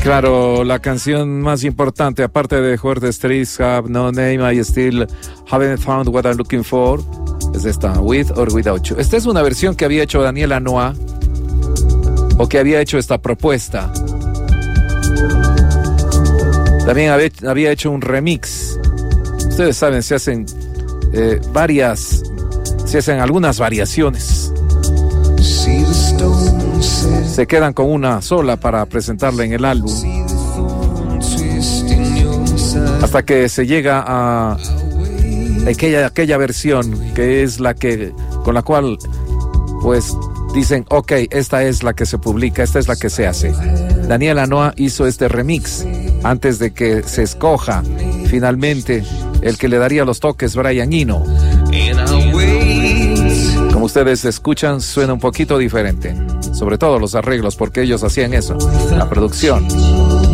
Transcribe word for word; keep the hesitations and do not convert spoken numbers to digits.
Claro, la canción más importante, aparte de Where the Streets Have No Name, I Still Haven't Found What I'm Looking For, es esta, With or Without You. Esta es una versión que había hecho Daniel Lanois, o que había hecho esta propuesta. También había, había hecho un remix. Ustedes saben, se hacen eh, varias, se hacen algunas variaciones. Se quedan con una sola para presentarla en el álbum, hasta que se llega a aquella, aquella versión que es la que, con la cual pues dicen, ok, esta es la que se publica, esta es la que se hace. Daniel Lanois hizo este remix antes de que se escoja finalmente el que le daría los toques, Brian Eno. Como ustedes escuchan, suena un poquito diferente, sobre todo los arreglos, porque ellos hacían eso, la producción.